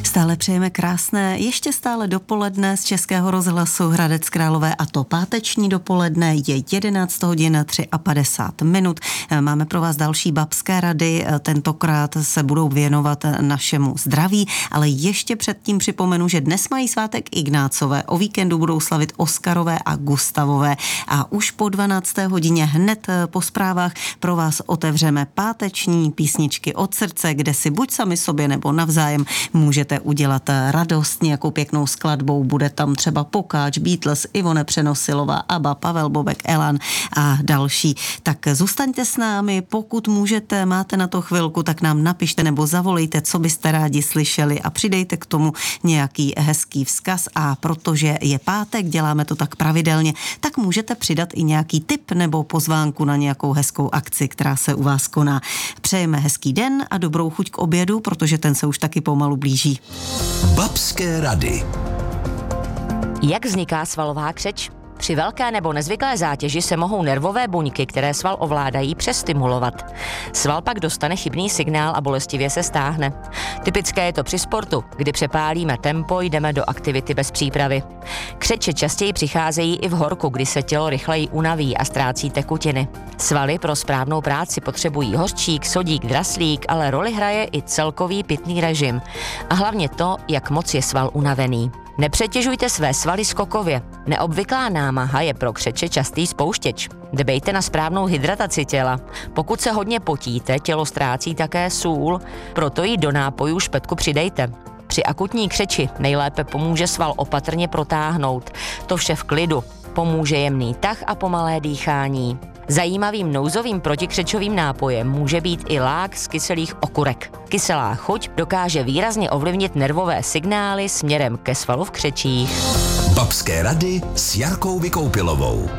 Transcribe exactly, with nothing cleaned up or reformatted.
Stále přejeme krásné, ještě stále dopoledne z Českého rozhlasu Hradec Králové, a to páteční dopoledne je jedenáct hodin padesát tři minut. Máme pro vás další babské rady, tentokrát se budou věnovat našemu zdraví, ale ještě předtím připomenu, že dnes mají svátek Ignácové, o víkendu budou slavit Oskarové a Gustavové a už po dvanácté hodině hned po zprávách pro vás otevřeme páteční písničky od srdce, kde si buď sami sobě nebo navzájem můžete udělat radost nějakou pěknou skladbou. Bude tam třeba Pokáč, Beatles, Ivone Přenosilová, Abba, Pavel Bobek, Elan a další. Tak zůstaňte s námi, pokud můžete, máte na to chvilku, tak nám napište nebo zavolejte, co byste rádi slyšeli a přidejte k tomu nějaký hezký vzkaz, a protože je pátek, děláme to tak pravidelně, tak můžete přidat i nějaký tip nebo pozvánku na nějakou hezkou akci, která se u vás koná. Přejeme hezký den a dobrou chuť k obědu, protože ten se už taky pomalu blíží. Babské rady. Jak vzniká svalová křeč? Při velké nebo nezvyklé zátěži se mohou nervové buňky, které sval ovládají, přestimulovat. Sval pak dostane chybný signál a bolestivě se stáhne. Typické je to při sportu, kdy přepálíme tempo, jdeme do aktivity bez přípravy. Křeče častěji přicházejí i v horku, kdy se tělo rychleji unaví a ztrácí tekutiny. Svaly pro správnou práci potřebují hořčík, sodík, draslík, ale roli hraje i celkový pitný režim. A hlavně to, jak moc je sval unavený. Nepřetěžujte své svaly skokově. Neobvyklá námaha je pro křeče častý spouštěč. Dbejte na správnou hydrataci těla. Pokud se hodně potíte, tělo ztrácí také sůl, proto ji do nápojů špetku přidejte. Při akutní křeči nejlépe pomůže sval opatrně protáhnout. To vše v klidu. Pomůže jemný tah a pomalé dýchání. Zajímavým nouzovým protikřečovým nápojem může být i lák z kyselých okurek. Kyselá chuť dokáže výrazně ovlivnit nervové signály směrem ke svalu v křečích. Babské rady s Jarkou Vykoupilovou.